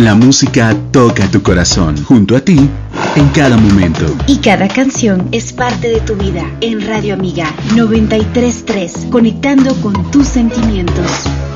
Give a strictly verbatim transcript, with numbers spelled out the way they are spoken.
La música toca tu corazón, junto a ti, en cada momento. Y cada canción es parte de tu vida. En Radio Amiga noventa y tres punto tres, conectando con tus sentimientos.